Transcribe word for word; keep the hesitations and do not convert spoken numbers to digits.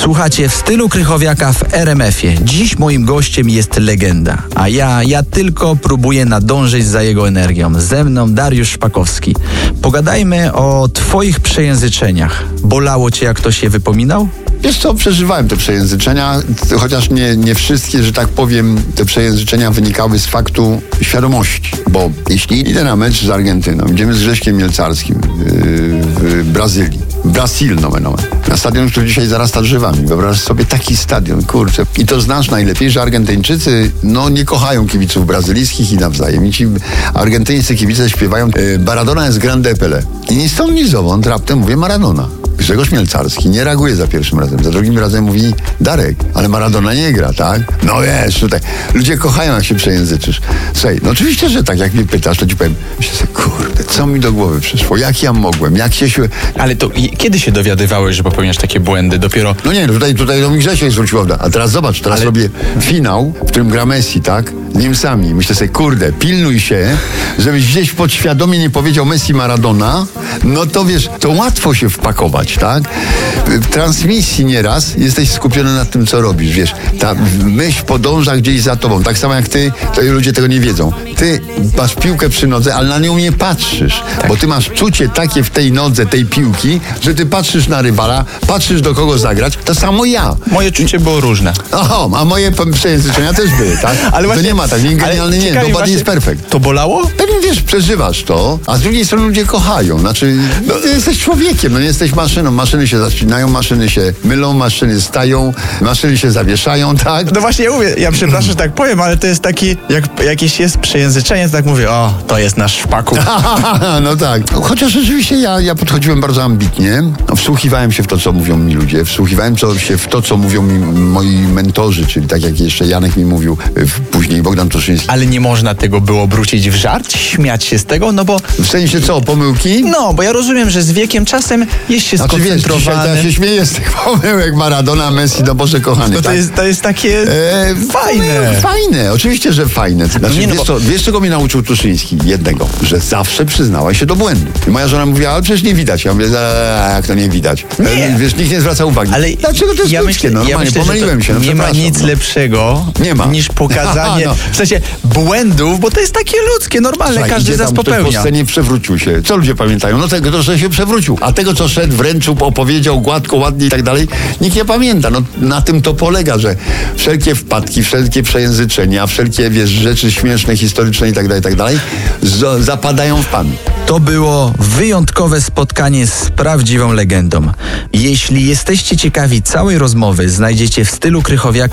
Słuchacie w stylu Krychowiaka w R M F-ie. Dziś moim gościem jest legenda, a ja, ja tylko próbuję nadążyć za jego energią. Ze mną Dariusz Szpakowski. Pogadajmy o twoich przejęzyczeniach. Bolało cię, jak ktoś je wypominał? Wiesz co, przeżywałem te przejęzyczenia, chociaż nie, nie wszystkie, że tak powiem, te przejęzyczenia wynikały z faktu świadomości. Bo jeśli idę na mecz z Argentyną, idziemy z Grześkiem Mielcarskim yy, w Brazylii, Brasil nomen omen, na stadion, który dzisiaj zarasta drzewami. Wyobraź sobie taki stadion, kurczę. I to znasz najlepiej, że Argentyńczycy no nie kochają kibiców brazylijskich i nawzajem. I ci argentyńscy kibice śpiewają yy, Maradona jest grande Pelé. I ni stąd, ni zowąd raptem mówię Maradona. Grzegorz Mielcarski nie reaguje za pierwszym razem. Za drugim razem mówi Darek, ale Maradona nie gra, tak? No wiesz, tutaj ludzie kochają, jak się przejęzyczysz. Słuchaj, no oczywiście, że tak, jak mnie pytasz, to ci powiem, myślę sobie, kurde, co mi do głowy przyszło? Jak ja mogłem? Jak się... Ale to i, kiedy się dowiadywałeś, że popełniasz takie błędy? Dopiero... No nie, tutaj, tutaj do mi Grzesiek zwrócił uwagę. A teraz zobacz, teraz ale... robię finał, w którym gra Messi, tak? Niemcami. Myślę sobie, kurde, pilnuj się, żebyś gdzieś podświadomie nie powiedział Messi Maradona, no to wiesz, to łatwo się wpakować, tak? W transmisji nieraz jesteś skupiony na tym, co robisz, wiesz, ta myśl podąża gdzieś za tobą, tak samo jak ty, to ludzie tego nie wiedzą. Ty masz piłkę przy nodze, ale na nią nie patrzysz, tak. Bo ty masz czucie takie w tej nodze, tej piłki, że ty patrzysz na rywala, patrzysz do kogo zagrać, to samo ja. Moje czucie było różne. Oho, a moje przejęzyczenia też były, tak? Ale właśnie, to nie ma tak, nie genialny nie, nobody jest perfekt. To bolało? Pewnie wiesz, przeżywasz to, a z drugiej strony ludzie kochają, znaczy, no, ty jesteś człowiekiem, no nie jesteś maszyną, maszyny się zaczynają, maszyny się mylą, maszyny stają, maszyny się zawieszają, tak? No właśnie, ja mówię, ja przepraszam, że tak powiem, ale to jest taki, jak jakieś jest przejęzyczenie, to tak mówię, o, to jest nasz Szpaku. No tak. Chociaż rzeczywiście ja, ja podchodziłem bardzo ambitnie, wsłuchiwałem się w to, co mówią mi ludzie, wsłuchiwałem się w to, co mówią mi moi mentorzy, czyli tak jak jeszcze Janek mi mówił, później Bogdan Toszyński. Ale nie można tego było obrócić w żart, śmiać się z tego, no bo... W sensie co, pomyłki? No, bo ja rozumiem, że z wiekiem czasem jest się znaczy, skoncentrowany. Wiesz, dzisiaj ja się śmieję z tych pomyłek Maradona, Messi, no Boże kochany. No to, tak? jest, to jest takie e, fajne. No, fajne, oczywiście, że fajne. Znaczy, nie, no wiesz, bo... co, wiesz, czego mnie nauczył Tuszyński? Jednego, że zawsze przyznała się do błędu. I moja żona mówiła, ale przecież nie widać. Ja mówię, jak to nie widać? Nie. Wiesz, nikt nie zwraca uwagi. Ale dlaczego to jest ja ludzkie? myślę, Normalnie, ja myślę, pomyliłem się. No, nie ma nic no. lepszego nie ma. niż pokazanie, no. w sensie błędów, bo to jest takie ludzkie, normalne, Słuchaj, każdy z nas popełnia. Po scenie przewrócił się. Co ludzie pamiętają? No tego, że się przewrócił. A tego, co szedł, wręczył, opowiedział gładko, ładnie i tak dalej, nikt nie pamięta. No na tym to polega, że wszelkie wpadki, wszelkie przejęzyczenia, wszelkie, wiesz, rzeczy śmieszne, historyczne i tak dalej, i tak dalej, z- zapadają w pamięć. To było wyjątkowe spotkanie z prawdziwą legendą. Jeśli jesteście ciekawi całej rozmowy, znajdziecie w stylu Krychowiaka